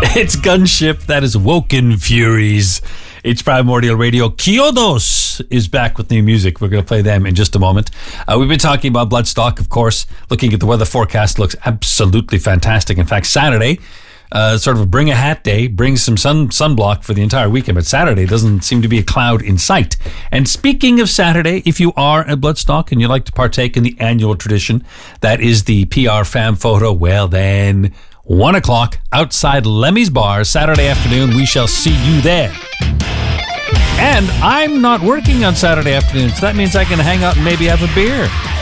It's Gunship. That is Woken Furies. It's Primordial Radio. Kyodos is back with new music. We're going to play them in just a moment. We've been talking about Bloodstock, of course. Looking at the weather forecast, looks absolutely fantastic. In fact, Saturday, sort of a bring a hat day, brings some sunblock for the entire weekend. But Saturday doesn't seem to be a cloud in sight. And speaking of Saturday, if you are a Bloodstock and you like to partake in the annual tradition, that is the PR fam photo, well then, 1 o'clock outside Lemmy's Bar, Saturday afternoon. We shall see you there. And I'm not working on Saturday afternoon, so that means I can hang out and maybe have a beer.